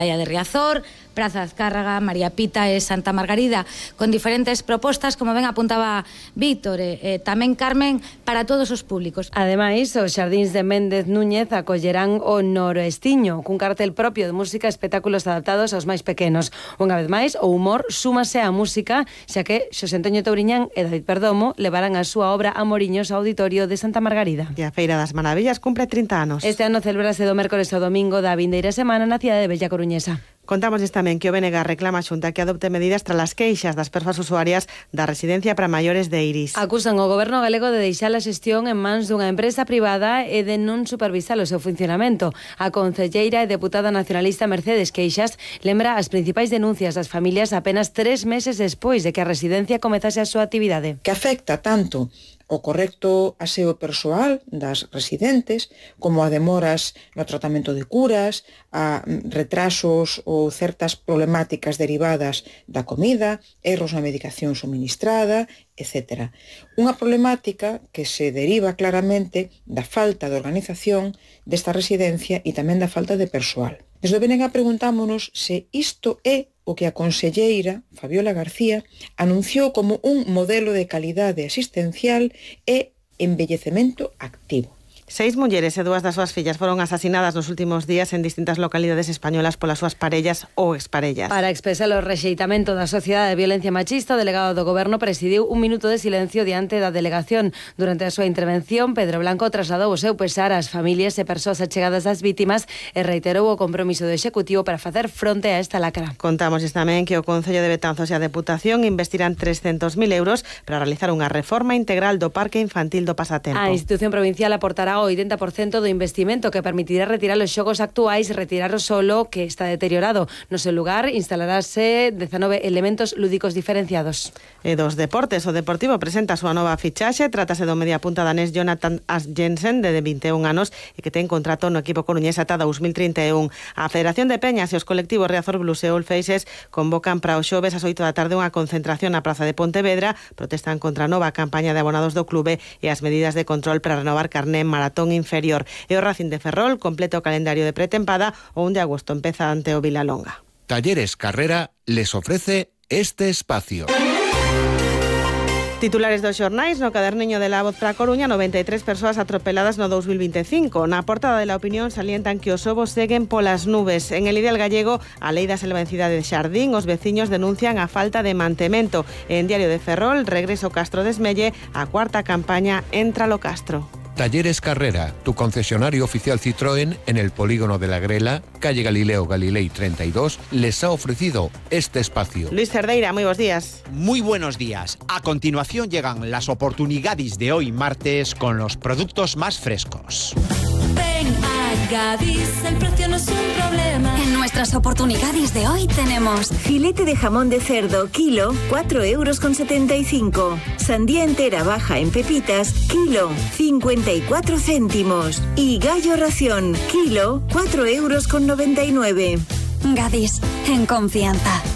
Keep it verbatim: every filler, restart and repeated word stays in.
Playa de Riazor, Praza Azcárraga, María Pita e Santa Margarida, con diferentes propostas, como ben apuntaba Víctor, e, e tamén Carmen, para todos os públicos. Ademais, os xardíns de Méndez Núñez acollerán o Noroestiño, cun cartel propio de música e espectáculos adaptados aos máis pequenos. Unha vez máis, o humor súmase á música, xa que Xosé Antonio Touriñán e David Perdomo levarán a súa obra Amoriños ao Auditorio de Santa Margarida. E a Feira das Maravillas cumpre trinta anos. Este ano celebrase do mércores ao domingo da vindeira semana na cidade de Bella Coruñesa. Contamos tamén que o B N G reclama a Xunta que adopte medidas tras as queixas das persoas usuarias da residencia para maiores de Iris. Acusan o goberno galego de deixar a xestión en mans dunha empresa privada e de non supervisar o seu funcionamento. A concelleira e deputada nacionalista Mercedes Queixas lembra as principais denuncias das familias apenas tres meses despois de que a residencia comezase a súa actividade. Que afecta tanto o correcto aseo persoal das residentes, como a demoras no tratamento de curas, a retrasos ou certas problemáticas derivadas da comida, erros na medicación suministrada, etcétera. Unha problemática que se deriva claramente da falta de organización desta residencia e tamén da falta de persoal. Desde o B N G preguntámonos se isto é o que a conselleira, Fabiola García, anunciou como un modelo de calidade asistencial e envellecemento activo. Seis mulleres e dúas das súas fillas foron asasinadas nos últimos días en distintas localidades españolas polas súas parellas ou exparellas. Para expresar o rexeitamento da sociedade de violencia machista, o delegado do Goberno presidiu un minuto de silencio diante da delegación. Durante a súa intervención, Pedro Blanco trasladou o seu pesar ás familias e persoas achegadas das vítimas e reiterou o compromiso do Executivo para facer fronte a esta lacra. Contamos tamén que o Concello de Betanzos e a Deputación investirán trescentos mil euros para realizar unha reforma integral do Parque Infantil do Pasatempo. A institución provincial aportará o oitenta por cento do investimento que permitirá retirar os xogos actuais e retirar o solo que está deteriorado. No seu lugar instalarase dezanove elementos lúdicos diferenciados. E dos deportes, o Deportivo presenta a súa nova fichaxe. Trátase do mediapunta danés Jonathan Jensen, de vinte e un anos, e que ten contrato no equipo coruñés ata dous mil trinta e un. A Federación de Peñas e os colectivos Riazor Blues e All Faces convocan para o xoves ás oito da tarde unha concentración na Praza de Pontevedra. Protestan contra a nova campaña de abonados do clube e as medidas de control para renovar carné maratón inferior. E o Racing de Ferrol completa o calendario de pretempada. O un de agosto empeza ante o Vilalonga. Talleres Carrera les ofrece este espacio. Titulares dos xornais. No caderniño de La Voz para Coruña, noventa e tres persoas atropeladas no dous mil vinte e cinco. Na portada de La Opinión salientan que os ovos seguen polas nubes. En El Ideal Gallego, a lei da selvacidade de Xardín, os veciños denuncian a falta de mantemento. En Diario de Ferrol, regreso Castro Desmelle, a cuarta campaña Entra lo Castro. Talleres Carrera, tu concesionario oficial Citroën en el polígono de la Grela, calle Galileo Galilei treinta y dos, les ha ofrecido este espacio. Luis Cerdeira, muy buenos días. Muy buenos días. A continuación llegan las oportunidades de hoy martes con los productos más frescos. Ven a Gadis, el precio no es un problema. En nuestras oportunidades de hoy tenemos filete de jamón de cerdo, kilo, cuatro euros con setenta y cinco. Sandía entera baja en pepitas, kilo, cincuenta y cuatro céntimos. Y gallo ración, kilo, cuatro euros con noventa y nueve. Gadis, en confianza.